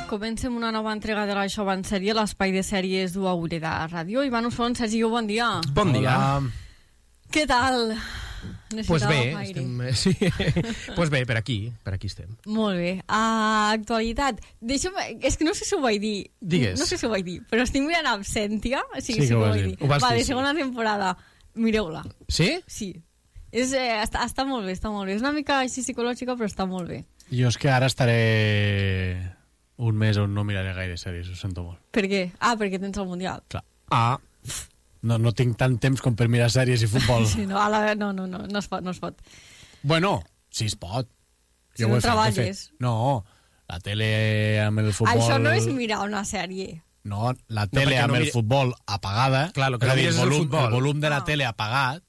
Comencem una nova entrega de l'Això va en sèrie, l'espai de sèries du Aureda Ràdio. Iván Usón, Sergi, bon dia. Bon dia. Què tal? Pues bé, sí. Pues bé, per aquí estem. Molt bé. Actualitat. És que no sé si ho vaig dir. Digues. No sé si ho vaig dir, però estic mirant Absentia. Sí que ho ho vaig dir. Ho vas dir, sí. Segona temporada. Mireu-la. Sí? Sí. Està molt bé, està molt bé. És una mica així psicològica, però està molt bé. Jo és que ara estaré un mes on no miraré gaire sèries, ho sento molt. Per què? Perquè tens el Mundial. Clar. No tinc tant temps com per mirar sèries i futbol. Sí, no es pot. Bueno, sí es pot. Si no treballes. No, la tele amb el futbol... Això no és mirar una sèrie. No, la tele amb el futbol apagada. Clar, el que no mires és el futbol. El volum de la tele apagat.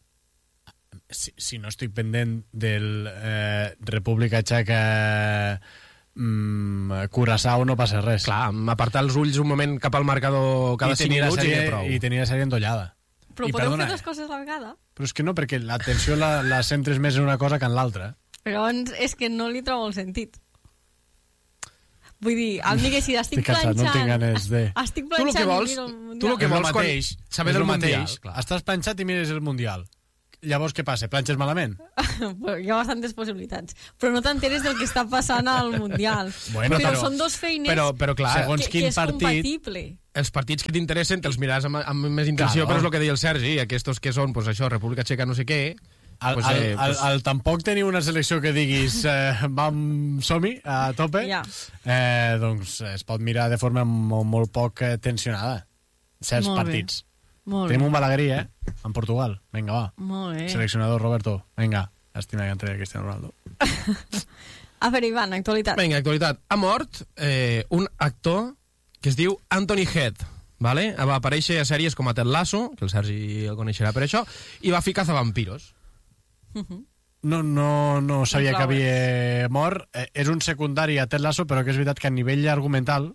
Si no estic pendent del República Txeca... Curaçao no passa res. Clar, apartar els ulls un moment cap al marcador cada 5 minuts i prou. I tenir la sèrie endollada. Però podeu fer dues coses a la vegada? Però és que no, perquè l'atenció la centres més en una cosa que en l'altra. Però és que no li trobo el sentit. Vull dir, em digues si estic planxant... No tinc ganes de... Estic planxant tu el que vols saber del Mundial. Estàs planxat i mires el Mundial. Llavors què passa? Planxes malament? Hi ha bastantes possibilitats. Però no t'enteres del que està passant al Mundial. Bueno, però són dos feines però clar, segons quin és compatible. Els partits que t'interessen te'ls miràs amb més intenció, però és el que deia el Sergi, aquests que són, pues això, República Txeca no sé què... Tampoc teniu una selecció que diguis som-hi a tope, doncs es pot mirar de forma molt poc tensionada certs partits. Tenim un Balaguer, en Portugal. Vinga, va. Molt bé. Seleccionador Roberto. Vinga, estima que entre Cristiano Ronaldo. A veure, Ivan, actualitat. Vinga, actualitat. Ha mort un actor que es diu Anthony Head, ¿vale? Va aparèixer a sèries com a Ted Lasso, que el Sergi el coneixerà per això, i va fer Cazavampiros. No sabia que havia mort. És un secundari a Ted Lasso, però que és veritat que a nivell argumental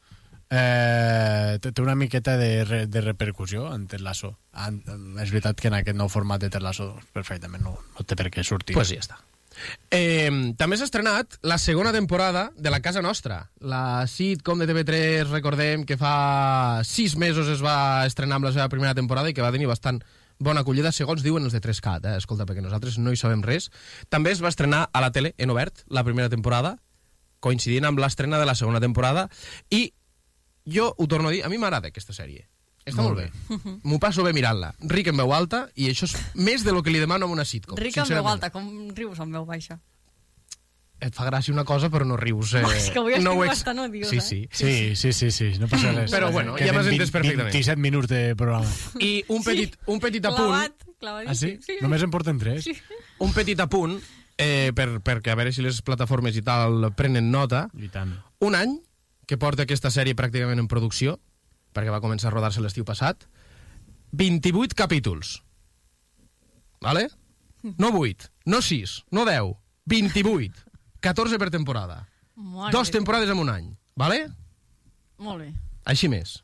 té una miqueta de repercussió en Ted Lasso. És veritat que en aquest nou format de Ted Lasso perfectament no té per què sortir. Pues ja està. També s'ha estrenat la segona temporada de La Casa Nostra, la sitcom de TV3. Recordem que fa 6 mesos es va estrenar amb la seva primera temporada i que va tenir bastant bona acollida, segons diuen els de 3CAT, escolta, perquè nosaltres no hi sabem res. També es va estrenar a la tele, en obert, la primera temporada, coincidint amb l'estrena de la segona temporada, i jo ho torno a dir, a mi m'agrada aquesta sèrie. Està molt bé. M'ho passo bé mirant-la. Ric en veu alta, i això és més de lo que li demano a una sitcom. Ric en veu alta, com rius en veu baixa? Et fa gràcia una cosa, però no rius. És que avui estic bastant odiós, Sí, no passa res. Però bueno, ja m'has entès perfectament. 27 minuts de programa. I un petit apunt... Clavadíssim. Sí? Només en porten 3? Sí. Un petit apunt, perquè a veure si les plataformes i tal prenen nota. I tant. Un any que porta aquesta sèrie pràcticament en producció, perquè va començar a rodar-se l'estiu passat, 28 capítols. Vale? No 8, no 6, no 10, 28. 14 per temporada. 2 temporades en un any. Vale? Molt bé. Així més.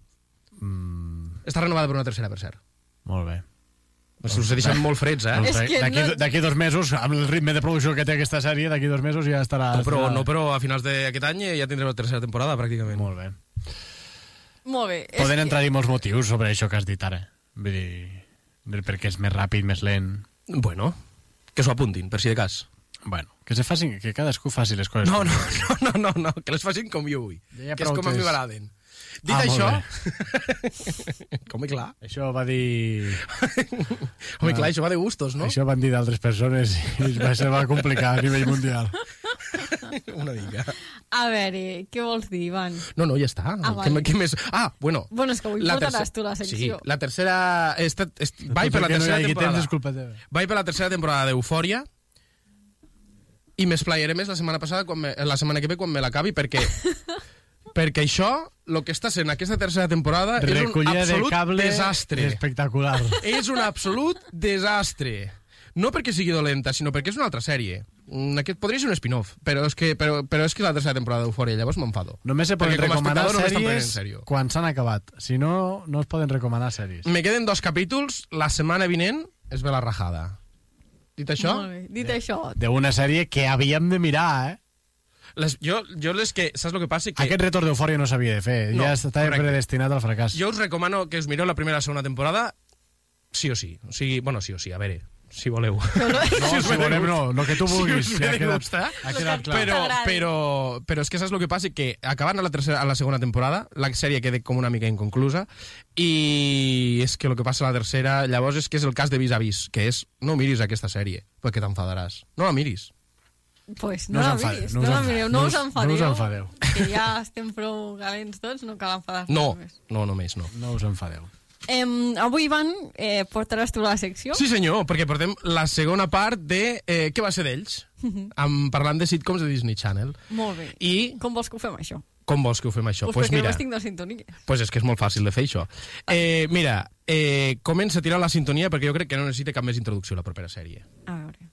Està renovada per una tercera, per cert. Molt bé. Us deixen molt freds, D'aquí 2 mesos, amb el ritme de producció que té aquesta sèrie, d'aquí 2 mesos ja estarà... Però a finals d'aquest any ja tindrem la tercera temporada, pràcticament. Molt bé. Molt bé. Poden entrar-hi molts motius sobre això que has dit ara. Vull dir, perquè és més ràpid, més lent... Bueno, que s'ho apuntin, per si de cas. Bueno, que cadascú faci les coses. No, que les facin com jo vull. Que és com a mi m'agraden. Dit això... Com clar. Això va dir... Home, clar, això va de gustos, no? Això van dir d'altres persones i se va complicar a nivell mundial. Una mica. A veure, què vols dir, Ivan? No, ja està. Què més? Bueno, és que avui portaràs tu la secció. Sí, la tercera... Vaig per la tercera temporada. Vaig per la tercera temporada d'Eufòria i m'esplayaré més la setmana que ve quan me l'acabi, perquè això, el que està sent aquesta tercera temporada, és un absolut desastre. Espectacular. És un absolut desastre. No perquè sigui dolenta, sinó perquè és una altra sèrie. Aquest podria ser un spin-off, però és que és la tercera temporada d'Eufòria, llavors m'enfado. Només se poden recomanar sèries quan s'han acabat. Si no, no es poden recomanar sèries. Me queden 2 capítols, la setmana vinent es ve la rajada. Dit això... Molt bé, dit això... D'una sèrie que havíem de mirar, Jo les que... Saps el que passa? Que aquest retorn d'eufòria no s'havia de fer. No, ja estava predestinat al fracàs. jo us recomano que us mireu la primera i la segona temporada sí o sí. O sigui, bueno, sí o sí, a veure, si voleu. No, si volem no, el que tu vulguis. Si us ve de gustar. Ha quedat clar. Però és que saps el que passa? Que acabant a la segona temporada, la sèrie queda com una mica inconclusa, i és que el que passa a la tercera, llavors és que és el cas de Vis a Vis, que és, no miris aquesta sèrie, perquè t'enfadaràs. No la miris. Pues no la miris, no la mireu, no us enfadeu. Que ja estem prou calents tots, no cal enfadar-nos més. No, només no. No us enfadeu. Avui, Ivan, portaràs tu la secció? Sí, senyor, perquè portem la segona part de Què va ser d'ells? Parlant de sitcoms de Disney Channel. Molt bé. I com vols que ho fem, això? Com vols que ho fem, això? Pues perquè no estic de sintonia. Pues és que és molt fàcil de fer, això. Mira, comença a tirar la sintonia perquè jo crec que no necessita cap més introducció la propera sèrie. A veure...